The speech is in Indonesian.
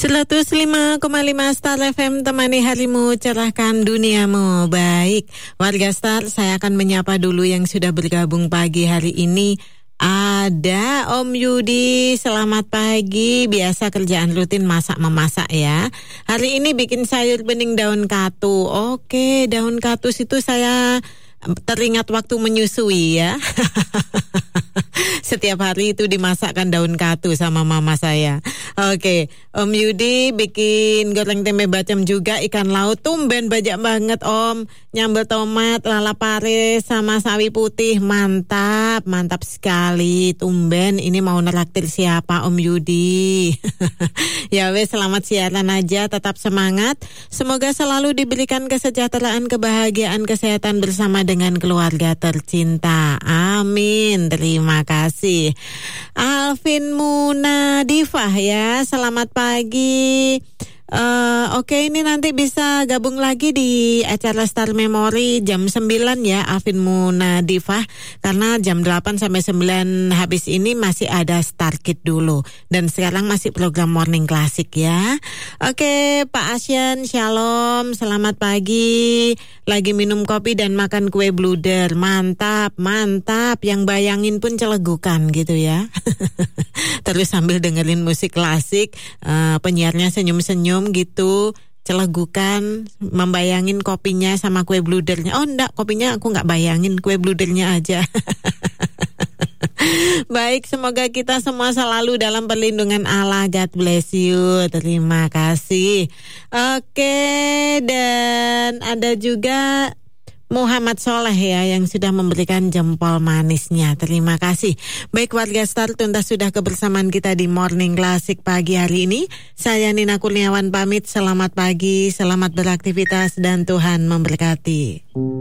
105,5 Star FM, temani harimu, cerahkan duniamu. Baik, warga Star, saya akan menyapa dulu yang sudah bergabung pagi hari ini. Ada Om Yudi, selamat pagi. Biasa kerjaan rutin masak-memasak ya. Hari ini bikin sayur bening daun katu. Oke, daun katus itu saya teringat waktu menyusui ya. Setiap hari itu dimasakkan daun katu sama mama saya. Oke, Om Yudi bikin goreng tempe bacem juga, ikan laut. Tumben banyak banget Om. Nyambel tomat, lala pares sama sawi putih. Mantap, mantap sekali. Tumben, ini mau neraktir siapa Om Yudi? Ya wes, selamat siaran aja, tetap semangat. Semoga selalu diberikan kesejahteraan, kebahagiaan, kesehatan bersama dengan keluarga tercinta. Amin. Terima kasih. Alvin Munadifah ya, selamat pagi. Oke, ini nanti bisa gabung lagi di acara Star Memory jam 9 ya, Alvin Munadifah. Karena jam 8 sampai 9 habis ini masih ada Star Kid dulu. Dan sekarang masih program Morning Classic ya. Oke, Pak Asyan, shalom, selamat pagi. Lagi minum kopi dan makan kue bluder. Mantap, mantap. Yang bayangin pun celegukan gitu ya. Terus sambil dengerin musik klasik, penyiarnya senyum-senyum gitu, celegukan, membayangin kopinya sama kue bludernya. Oh enggak, kopinya aku enggak bayangin, kue bludernya aja. Baik, semoga kita semua selalu dalam perlindungan Allah. God bless you. Terima kasih. Oke, dan ada juga Muhammad Soleh ya yang sudah memberikan jempol manisnya. Terima kasih. Baik warga Star, tuntas sudah kebersamaan kita di Morning Classic pagi hari ini. Saya Nina Kurniawan pamit. Selamat pagi, selamat beraktivitas dan Tuhan memberkati.